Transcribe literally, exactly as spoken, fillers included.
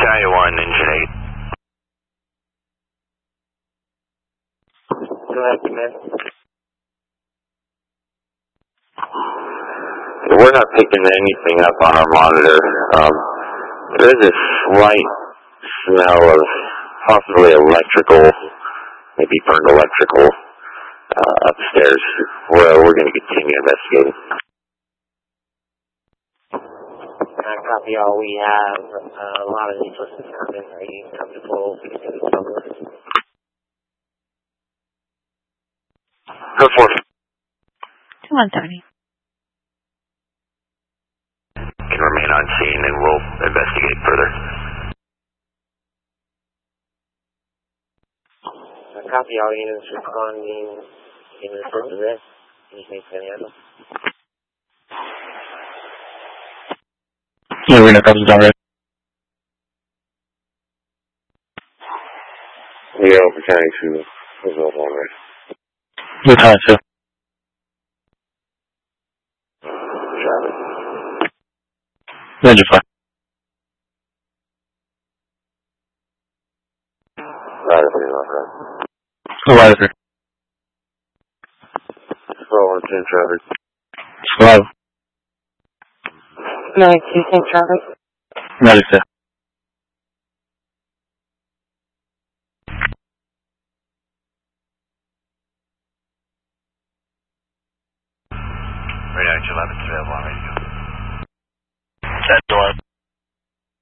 Area one, engine eight. Go ahead, command. We're not picking anything up on our monitor. Um, there is a slight smell of possibly electrical, maybe burned electrical, uh, upstairs. We're, we're going to continue investigating. I copy all. We have uh, a lot of these listeners coming. Are you comfortable with the cover? Go for it. two one thirty. Can remain on scene and we'll investigate further. I copy all units responding in response to this. Anything can handle? Yeah, we're going to cover the already. Yeah, we're trying to resolve already. You're trying to. Charlie. Roger, fine. Right, okay, right. Right, okay. four one two, Charlie. Hello. nine two ten, Charlie. Roger, sir. Radio eleven, available on radio. That's the one.